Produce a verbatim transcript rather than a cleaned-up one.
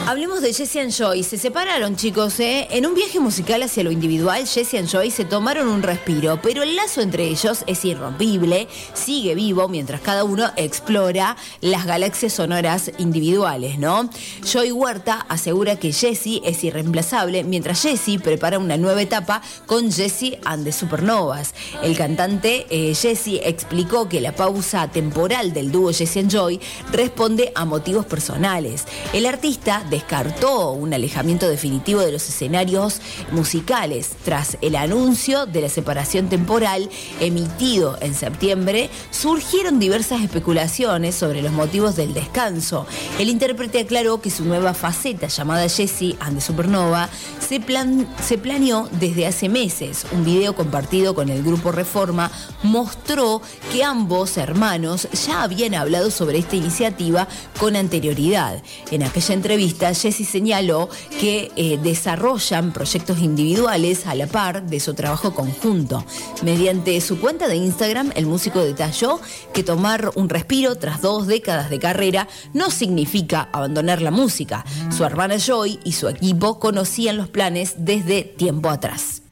Hablemos de Jessie and Joy. Se separaron, chicos, ¿eh? En un viaje musical hacia lo individual, Jessie and Joy se tomaron un respiro, pero el lazo entre ellos es irrompible, sigue vivo mientras cada uno explora las galaxias sonoras individuales, ¿no? Joy Huerta asegura que Jessie es irreemplazable, mientras Jessie prepara una nueva etapa con Jessie and the Supernovas. El cantante eh, Jessie explicó que la pausa temporal del dúo Jessie and Joy responde a motivos personales. El artista descartó un alejamiento definitivo de los escenarios musicales tras el anuncio de la separación temporal emitido en septiembre. Surgieron diversas especulaciones sobre los motivos del descanso. El intérprete aclaró que su nueva faceta, llamada Jessie and the Supernova, se, plan, se planeó desde hace meses. Un video compartido con el grupo Reforma mostró que ambos hermanos ya habían hablado sobre esta iniciativa con anterioridad. En aquella entrevista, Jessie señaló que eh, desarrollan proyectos individuales a la par de su trabajo conjunto. Mediante su cuenta de Instagram, el músico detalló que tomar un respiro tras dos décadas de carrera no significa abandonar la música. Su hermana Joy y su equipo conocían los planes desde tiempo atrás.